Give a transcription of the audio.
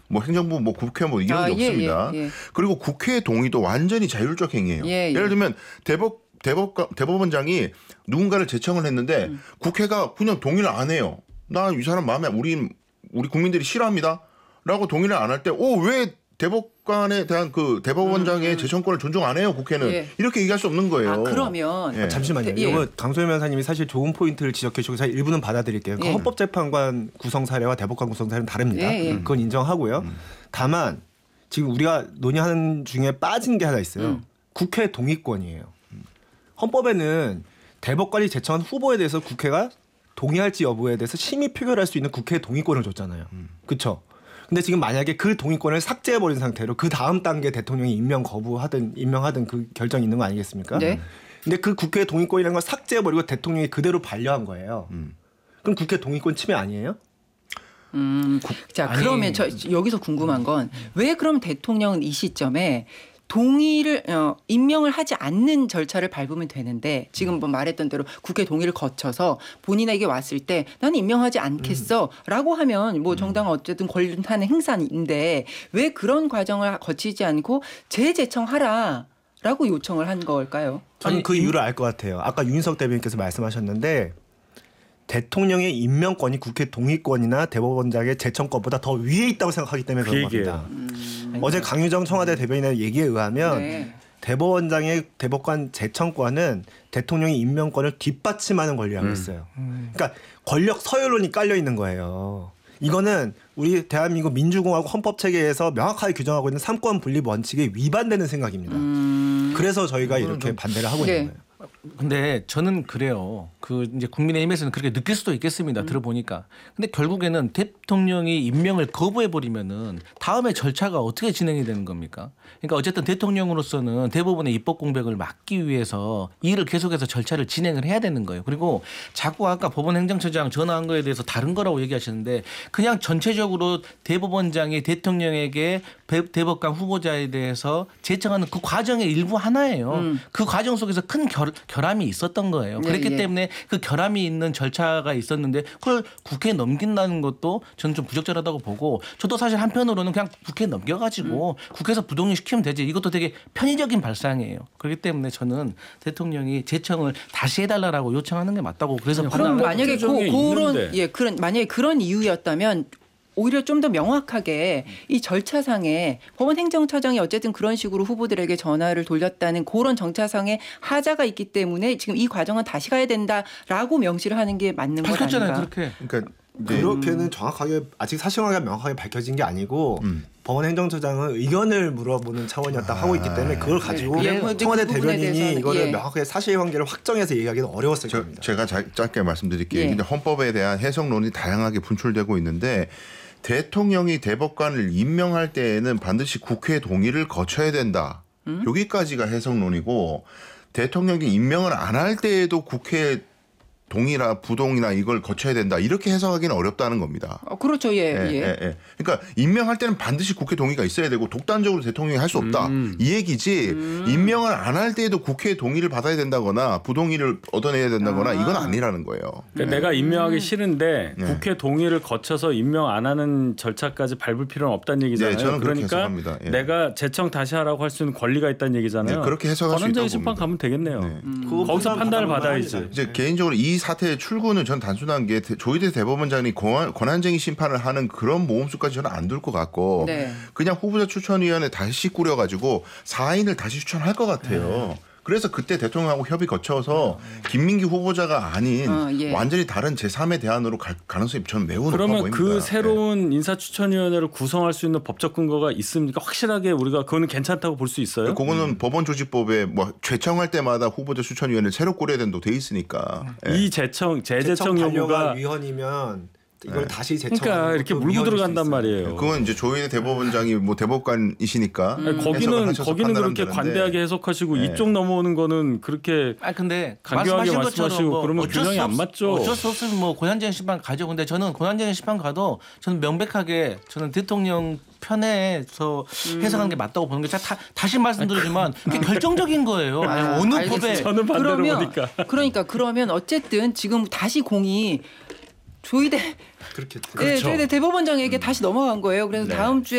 뭐 행정부 뭐 국회 뭐 이런 게 없습니다. 그리고 국회의 동의도 완전히 자율적 행위예요. 예를 들면 대법원장이 누군가를 제청을 했는데 국회가 그냥 동의를 안 해요. 나 이 사람 마음에 우리 국민들이 싫어합니다라고 동의를 안 할 때 왜 대법관에 대한 그 대법원장의 제청권을 존중 안 해요 국회는 이렇게 얘기할 수 없는 거예요. 그러면 잠시만요. 이거 강소연 변호사님이 사실 좋은 포인트를 지적해 주시고 사실 일부는 받아들일게요. 헌법재판관 구성 사례와 대법관 구성 사례는 다릅니다. 그건 인정하고요. 다만 지금 우리가 논의하는 중에 빠진 게 하나 있어요. 국회 동의권이에요. 헌법에는 대법관이 제청한 후보에 대해서 국회가 동의할지 여부에 대해서 심의 표결할 수 있는 국회 동의권을 줬잖아요. 그렇죠? 근데 지금 만약에 그 동의권을 삭제해버린 상태로 그 다음 단계 대통령이 임명 거부하든 임명하든 그 결정이 있는 거 아니겠습니까? 근데 그 국회 동의권이라는 걸 삭제해버리고 대통령이 그대로 반려한 거예요. 그럼 국회 동의권 침해 아니에요? 자, 그러면 저 여기서 궁금한 건 왜 그럼 대통령은 이 시점에 동의를 임명을 하지 않는 절차를 밟으면 되는데 지금 뭐 말했던 대로 국회 동의를 거쳐서 본인에게 왔을 때 나는 임명하지 않겠어라고 하면 뭐 정당은 어쨌든 권한의 행사인데 왜 그런 과정을 거치지 않고 재제청하라라고 요청을 한 걸까요? 저는 그 이유를 알 것 같아요. 아까 윤석 대변인께서 말씀하셨는데 대통령의 임명권이 국회 동의권이나 대법원장의 제청권보다 더 위에 있다고 생각하기 때문에 그런 겁니다. 어제 강유정 청와대 대변인의 얘기에 의하면 대법원장의 대법관 제청권은 대통령의 임명권을 뒷받침하는 권리라고 했어요. 그러니까 권력 서열론이 깔려 있는 거예요. 이거는 우리 대한민국 민주공화국 헌법체계에서 명확하게 규정하고 있는 삼권 분립 원칙에 위반되는 생각입니다. 그래서 저희가 이렇게 반대를 하고 있는 거예요. 근데 저는 그래요. 그 이제 국민의힘에서는 그렇게 느낄 수도 있겠습니다. 들어보니까. 근데 결국에는 대통령이 임명을 거부해 버리면은 다음에 절차가 어떻게 진행이 되는 겁니까? 그러니까 어쨌든 대통령으로서는 대법원의 입법 공백을 막기 위해서 일을 계속해서 절차를 진행을 해야 되는 거예요. 그리고 자꾸 아까 법원 행정처장 전화한 거에 대해서 다른 거라고 얘기하시는데 그냥 전체적으로 대법원장이 대통령에게 대법관 후보자에 대해서 제청하는 그 과정의 일부 하나예요. 그 과정 속에서 큰 결함이 있었던 거예요. 그렇기 때문에 그 결함이 있는 절차가 있었는데 그걸 국회에 넘긴다는 것도 저는 좀 부적절하다고 보고 저도 사실 한편으로는 그냥 국회에 넘겨가지고 국회에서 부동의 시키면 되지 이것도 되게 편의적인 발상이에요. 그렇기 때문에 저는 대통령이 제청을 다시 해달라고 요청하는 게 맞다고 그래서 그럼 만약에 만약에 그런 이유였다면 오히려 좀 더 명확하게 이 절차상에 법원 행정처장이 어쨌든 그런 식으로 후보들에게 전화를 돌렸다는 그런 정차상의 하자가 있기 때문에 지금 이 과정은 다시 가야 된다라고 명시를 하는 게 맞는 거 아닌가? 그렇게. 그러니까 그렇게는 정확하게 아직 사실관계가 명확하게 밝혀진 게 아니고 법원 행정처장은 의견을 물어보는 차원이었다 하고 있기 때문에 그걸 가지고 청와대 대변인이 이거를 명확하게 사실관계를 확정해서 얘기하기는 어려웠을 겁니다. 제가 짧게 말씀드릴게요. 근데 헌법에 대한 해석론이 다양하게 분출되고 있는데 대통령이 대법관을 임명할 때에는 반드시 국회 동의를 거쳐야 된다. 여기까지가 해석론이고 대통령이 임명을 안 할 때에도 국회 동의나 부동이나 이걸 거쳐야 된다. 이렇게 해석하기는 어렵다는 겁니다. 그렇죠. 그러니까 임명할 때는 반드시 국회 동의가 있어야 되고 독단적으로 대통령이 할 수 없다. 이 얘기지 임명을 안 할 때에도 국회 동의를 받아야 된다거나 부동의를 얻어내야 된다거나 이건 아니라는 거예요. 그러니까 내가 임명하기 싫은데 국회 동의를 거쳐서 임명 안 하는 절차까지 밟을 필요는 없다는 얘기잖아요. 저는 그러니까 내가 제청 다시 하라고 할 수 있는 권리가 있다는 얘기잖아요. 그렇게 해석할 수 있다고 권한쟁의 심판 가면 되겠네요. 거기서 판단을 받아야지. 이제 개인적으로 이 사태의 출구는 전 단순한 게 조희대 대법원장이 권한쟁의 심판을 하는 그런 모험수까지 저는 안 둘 것 같고 그냥 후보자 추천위원회 다시 꾸려가지고 4인을 다시 추천할 것 같아요. 그래서 그때 대통령하고 협의 거쳐서 김민기 후보자가 아닌 완전히 다른 제3의 대안으로 갈 가능성이 저는 매우 높아 보입니다. 그러면 그 새로운 인사추천위원회를 구성할 수 있는 법적 근거가 있습니까? 확실하게 우리가 그거는 괜찮다고 볼 수 있어요? 그거는 법원조직법에 뭐 제청할 때마다 후보자 추천위원회를 새로 꾸려야 된다고 돼 있으니까. 이 재청 요구가 위헌이면 이걸 다시 제청하는 그러니까 이렇게 물고 들어간단 말이에요. 그건 이제 조희대 대법원장이 뭐 대법관이시니까 거기는 그렇게 관대하게 해석하시고 이쪽 넘어오는 거는 그렇게 근데 간교하게 말씀하시고 그러면 균형이 안 맞죠. 어쩔 수 없으면 뭐 권한쟁의 심판 가죠. 근데 저는 권한쟁의 심판 가도 저는 명백하게 저는 대통령 편에서 해석하는 게 맞다고 보는 게 다시 말씀드리지만 그게 결정적인 거예요. 어느 법에 저는 반대로 보니까. 그러면 어쨌든 지금 다시 공이 조희대 그렇겠죠. 조희대 대법원장에게 다시 넘어간 거예요. 그래서 다음 주에